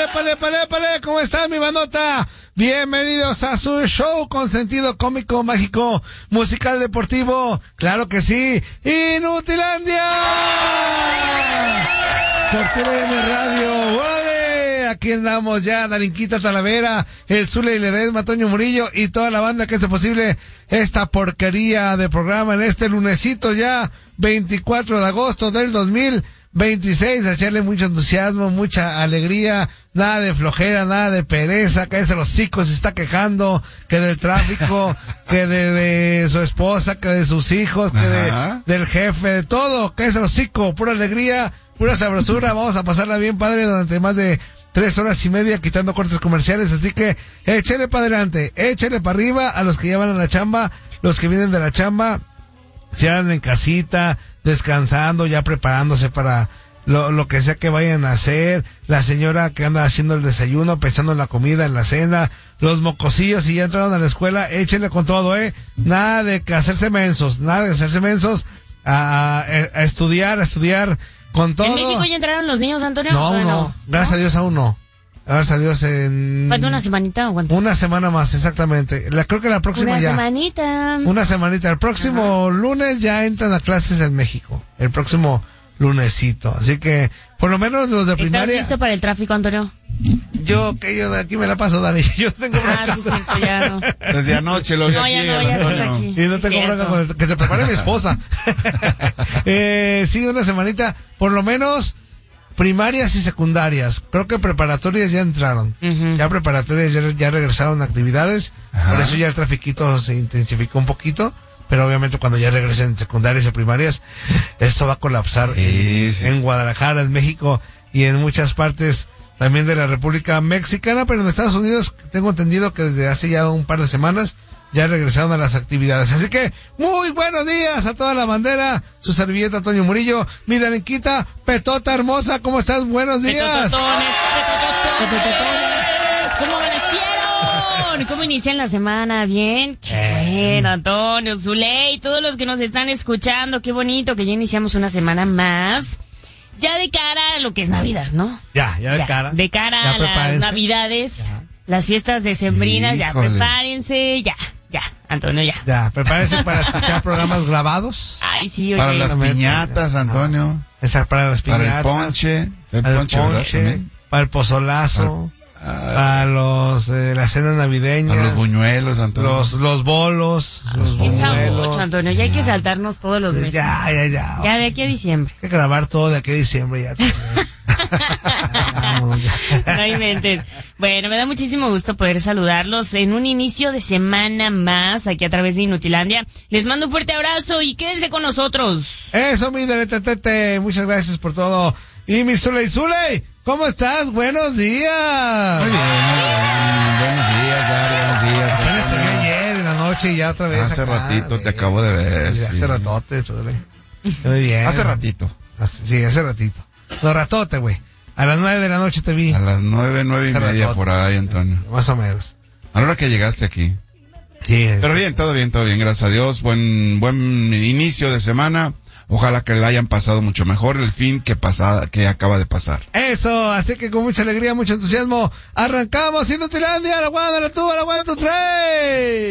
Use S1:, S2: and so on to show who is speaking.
S1: épale, ¿cómo están, mi bandota? Bienvenidos a su show con sentido cómico, mágico, musical, deportivo, claro que sí, Inutilandia. Por TVN Radio, ¡vale! Aquí andamos ya, Darinquita Talavera, el Zule y Ledesma, Toño Murillo y toda la banda que hace posible esta porquería de programa en este lunesito ya, 24 de agosto del 2026, a echarle mucho entusiasmo, mucha alegría, nada de flojera, nada de pereza, cállese los hocicos, se está quejando, que del tráfico, que de su esposa, que de sus hijos, que del jefe, de todo, cállese los hocicos, pura alegría, pura sabrosura, vamos a pasarla bien padre durante más de 3 horas y media quitando cortes comerciales, así que échele para adelante, échele para arriba a los que ya van a la chamba, los que vienen de la chamba, se andan en casita, descansando, ya preparándose para lo que sea que vayan a hacer, la señora que anda haciendo el desayuno, pensando en la comida, en la cena, los mocosillos, si ya entraron a la escuela, échenle con todo, nada de que hacerse mensos, a estudiar con todo.
S2: ¿En México ya entraron los niños, Antonio?
S1: No, gracias a Dios aún no. Gracias a Dios
S2: ¿Falta una semanita o cuánto?
S1: Una semana más, exactamente. Creo que la próxima
S2: Una semanita.
S1: El próximo lunes ya entran a clases en México. El próximo lunesito. Así que, por lo menos los de primaria.
S2: ¿Estás listo para el tráfico, Antonio?
S1: Yo de aquí me la paso, Dani. Yo tengo
S2: bronca. Sí, cierto, ya no.
S3: Desde anoche lo vi aquí.
S2: Ya estás aquí.
S1: Y no tengo bronca con que se prepare mi esposa. Sí, una semanita, por lo menos primarias y secundarias. Creo que preparatorias ya entraron. Ya preparatorias ya regresaron a actividades. Por eso ya el trafiquito se intensificó un poquito. Pero obviamente cuando ya regresen secundarias y primarias, esto va a colapsar en Guadalajara, en México y en muchas partes también de la República Mexicana, pero en Estados Unidos tengo entendido que desde hace ya un par de semanas ya regresaron a las actividades. Así que, muy buenos días a toda la bandera, su servilleta Toño Murillo, mi Darinquita, Petota hermosa, ¿cómo estás? Buenos días.
S2: Petotones. ¿Cómo amanecieron? ¿Cómo inician la semana? ¿Bien? Qué bueno, Antonio, Zuley, todos los que nos están escuchando, qué bonito que ya iniciamos una semana más. Ya de cara a lo que es Navidad, ¿no?
S1: Ya de cara.
S2: De cara a las Navidades, las fiestas decembrinas, ya prepárense, ya, Antonio, ya.
S1: Ya, prepárense para escuchar programas grabados.
S2: Ay, sí,
S3: para las piñatas, Antonio.
S1: Para las piñatas.
S3: Para el ponche.
S1: Para el pozolazo. Para la cena navideña.
S3: Para los buñuelos, Antonio.
S1: Los bolos. Los
S2: buñuelos. Antonio, ya hay que saltarnos todos los meses.
S1: Ya.
S2: Ya de aquí a diciembre.
S1: Hay que grabar todo de aquí a diciembre ya.
S2: No inventes. Bueno, me da muchísimo gusto poder saludarlos en un inicio de semana más aquí a través de Inutilandia. Les mando un fuerte abrazo y quédense con nosotros.
S1: Eso, mi Deretetete. Muchas gracias por todo. Y mi Zuley, ¿cómo estás? Buenos días.
S3: Muy bien. Buenos días, Dari, buenos días.
S1: Apenas te vi ayer en la noche y ya otra vez.
S3: Hace ratito te acabo de ver.
S1: Hace ratote, Zuley. Muy bien.
S3: Hace ratito.
S1: Sí, hace ratito. No, ratote, güey. A las 9 de la noche te vi.
S3: A las 9:30 por ahí, Antonio.
S1: Más o menos.
S3: A la hora que llegaste aquí.
S1: Sí.
S3: Pero bien, todo bien, gracias a Dios. Buen inicio de semana. Ojalá que la hayan pasado mucho mejor el fin que acaba de pasar.
S1: Eso, así que con mucha alegría, mucho entusiasmo, arrancamos Inutilandia, la guada, la tuba, la guada, tu tren.